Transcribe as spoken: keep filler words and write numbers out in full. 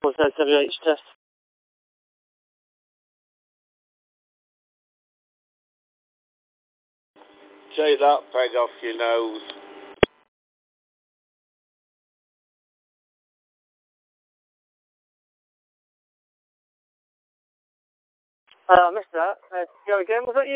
What's that W H test? Take that peg off your nose. Uh, I missed that. Uh, go again, was that you?